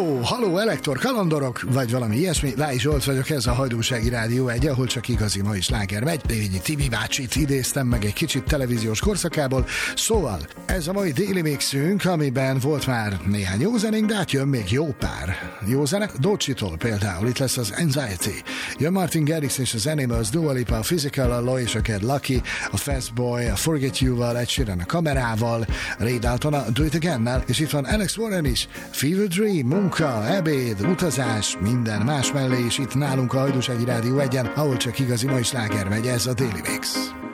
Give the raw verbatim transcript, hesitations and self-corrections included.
Haló, haló, Elektor kalandorok, vagy valami ilyesmi. Láj Zsolt vagyok, ez a Hajdúsági Rádió egy, ahol csak igazi mai sláger megy. Dévényi Tibi bácsit idéztem meg egy kicsit televíziós korszakából. Szóval, ez a mai déli mixünk, amiben volt már néhány jó zenénk, de hát jön még jó pár jó zenek. Docsitól például, itt lesz az Anxiety. Jön Martin Garrix és az Animals, Dua Lipa, a Physical, a Loy és a Kid Lucky, a Fastboy, a Forget You-val, Ed Sheeran a Kamerával, Ray Dalton a Do It Again-nel, és itt van Alex Warren is, Fever Dream, munka, ebéd, utazás, minden más mellé is itt nálunk a Hajdúsági Rádió egyen, ahol csak igazi mai sláger megy, ez a Daily Mix.